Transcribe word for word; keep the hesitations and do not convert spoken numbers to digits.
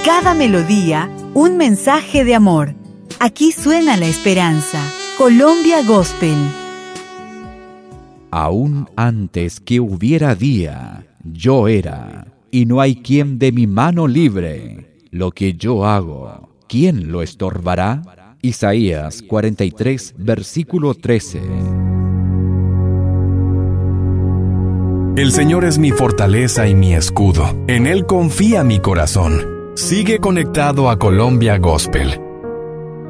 cada melodía, un mensaje de amor. Aquí suena la esperanza. Colombia Gospel. Aún antes que hubiera día, yo era, y no hay quien de mi mano libre. Lo que yo hago, ¿quién lo estorbará? Isaías cuarenta y tres, versículo trece. El Señor es mi fortaleza y mi escudo. En Él confía mi corazón. Sigue conectado a Colombia Gospel.